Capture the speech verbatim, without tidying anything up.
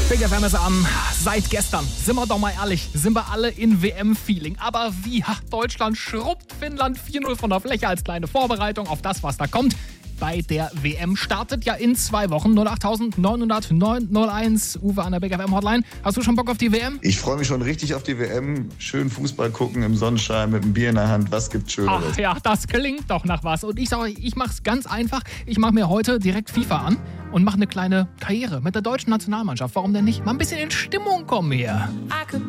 Big F M ist am, seit gestern, sind wir doch mal ehrlich, sind wir alle in W M-Feeling. Aber wie? Ha, Deutschland schrubbt Finnland vier null von der Fläche als kleine Vorbereitung auf das, was da kommt. Bei der W M startet ja in zwei Wochen. null acht neun null neun null eins. Uwe an der Big F M Hotline. Hast du schon Bock auf die W M? Ich freue mich schon richtig auf die W M. Schön Fußball gucken im Sonnenschein mit einem Bier in der Hand. Was gibt's Schöneres? Ach ja, das klingt doch nach was. Und ich sage euch, ich mache es ganz einfach. Ich mache mir heute direkt FIFA an und mache eine kleine Karriere mit der deutschen Nationalmannschaft. Warum denn nicht? Mal ein bisschen in Stimmung kommen hier.